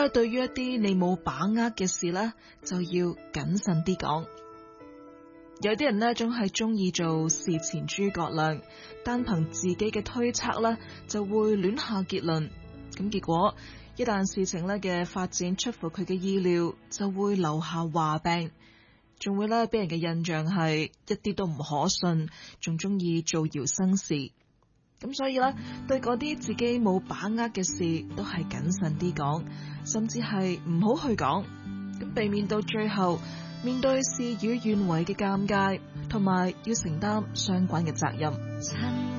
咧，對於一啲你冇把握嘅事咧，就要謹慎啲講。有啲人呢，總係中意做事前諸葛亮，單憑自己嘅推測咧，就會亂下結論。咁結果一旦事情咧嘅發展出乎佢嘅意料，就會留下話柄，仲會咧俾人嘅印象係一啲都唔可信，仲中意造謠生事。咁所以咧，對嗰啲自己冇把握嘅事，都係謹慎啲講，甚至係唔好去講，咁避免到最後面對事與願違嘅尷尬，同埋要承擔相關嘅責任。